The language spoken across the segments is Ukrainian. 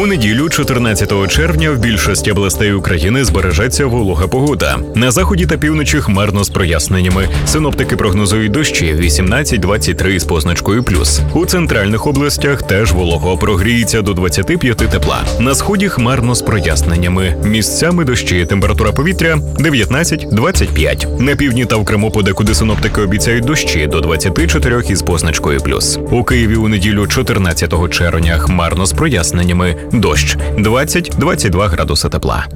У неділю, 14 червня, в більшості областей України збережеться волога погода. На заході та півночі хмарно з проясненнями. Синоптики прогнозують дощі 18-23 з позначкою плюс. У центральних областях теж волого, прогріється до 25 тепла. На сході хмарно з проясненнями. Місцями дощі, температура повітря 19-25. На півдні та в Криму подекуди синоптики обіцяють дощі до 24 із позначкою плюс. У Києві у неділю, 14 червня, хмарно з проясненнями. Дощ 20-22 градуси тепла.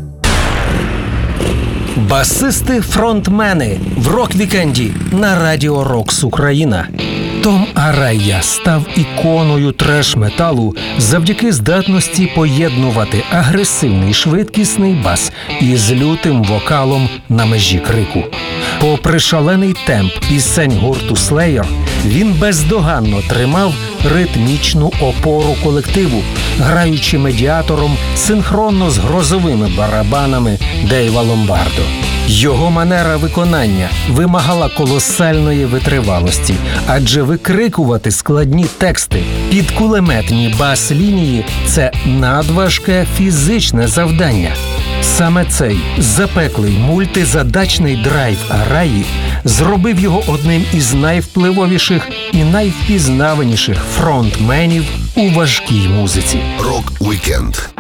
Басисти-фронтмени в рок-вікенді на Радіо Рокс Україна. Том Арая став іконою треш-металу завдяки здатності поєднувати агресивний швидкісний бас із лютим вокалом на межі крику. Попри шалений темп пісень гурту Slayer, він бездоганно тримав ритмічну опору колективу, граючи медіатором синхронно з грозовими барабанами Дейва Ломбардо. Його манера виконання вимагала колосальної витривалості, адже викрикувати складні тексти під кулеметні бас-лінії – це надважке фізичне завдання. Саме цей запеклий мультизадачний драйв Араї зробив його одним із найвпливовіших і найвпізнаваніших фронтменів у важкій музиці. Рок-вікенд.